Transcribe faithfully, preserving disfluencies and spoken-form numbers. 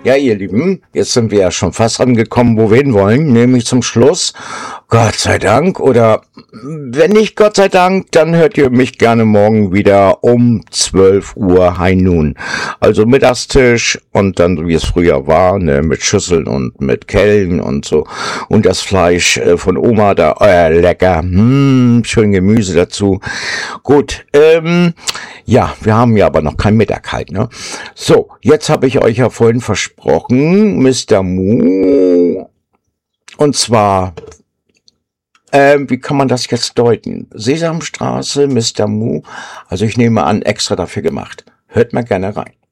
Ja, ihr Lieben, jetzt sind wir ja schon fast angekommen, wo wir hinwollen, nämlich zum Schluss. Gott sei Dank, oder wenn nicht Gott sei Dank, dann hört ihr mich gerne morgen wieder um zwölf Uhr High Noon. Also Mittagstisch und dann, wie es früher war, ne, mit Schüsseln und mit Kellen und so. Und das Fleisch äh, von Oma, da, äh, lecker, hm, schön Gemüse dazu. Gut, ähm, ja, wir haben ja aber noch kein Mittag halt, ne? So, jetzt habe ich euch ja vorhin versprochen, Mister Mu, und zwar, ähm, wie kann man das jetzt deuten? Sesamstraße, Mister Mu, also ich nehme an, extra dafür gemacht. Hört mal gerne rein.